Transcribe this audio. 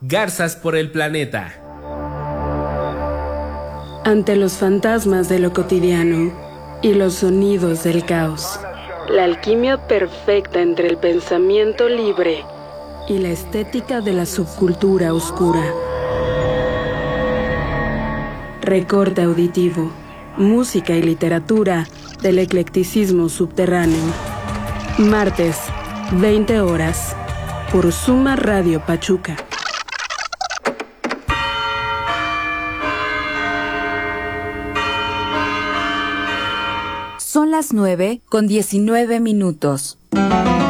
Garzas por el planeta. Ante los fantasmas de lo cotidiano y los sonidos del caos, la alquimia perfecta entre el pensamiento libre y la estética de la subcultura oscura. Recorte auditivo, música y literatura del eclecticismo subterráneo. Martes, 20 horas, por Suma Radio Pachuca. Son las 9:19.